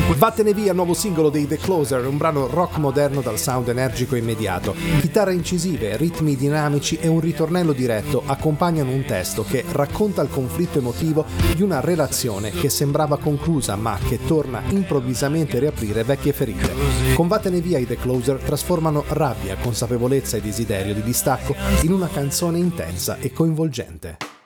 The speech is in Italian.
Vattene via, nuovo singolo dei The Closer, un brano rock moderno dal sound energico e immediato. Chitarre incisive, ritmi dinamici e un ritornello diretto accompagnano un testo che racconta il conflitto emotivo di una relazione che sembrava conclusa ma che torna improvvisamente a riaprire vecchie ferite. Con Vattene via i The Closer trasformano rabbia, consapevolezza e desiderio di distacco in una canzone intensa e coinvolgente.